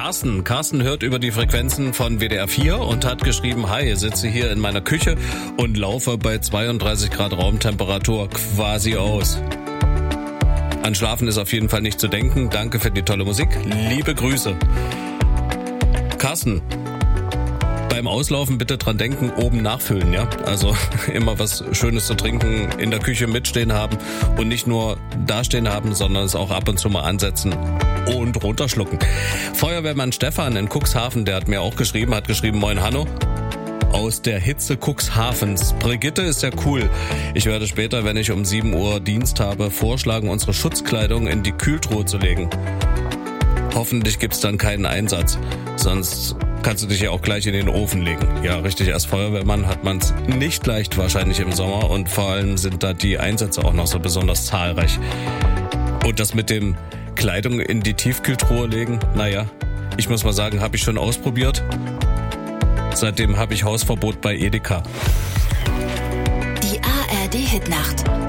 Carsten. Carsten hört über die Frequenzen von WDR 4 und hat geschrieben, hi, sitze hier in meiner Küche und laufe bei 32 Grad Raumtemperatur quasi aus. An Schlafen ist auf jeden Fall nicht zu denken. Danke für die tolle Musik. Liebe Grüße. Carsten, beim Auslaufen bitte dran denken, oben nachfüllen, ja? Also immer was Schönes zu trinken in der Küche mitstehen haben und nicht nur dastehen haben, sondern es auch ab und zu mal ansetzen und runterschlucken. Feuerwehrmann Stefan in Cuxhaven, der hat mir auch geschrieben, moin Hanno. Aus der Hitze Cuxhavens. Brigitte ist ja cool. Ich werde später, wenn ich um 7 Uhr Dienst habe, vorschlagen, unsere Schutzkleidung in die Kühltruhe zu legen. Hoffentlich gibt's dann keinen Einsatz. Sonst kannst du dich ja auch gleich in den Ofen legen. Ja, richtig, als Feuerwehrmann hat man's nicht leicht wahrscheinlich im Sommer und vor allem sind da die Einsätze auch noch so besonders zahlreich. Und das mit dem Kleidung in die Tiefkühltruhe legen, naja, ich muss mal sagen, habe ich schon ausprobiert. Seitdem habe ich Hausverbot bei Edeka. Die ARD Hitnacht.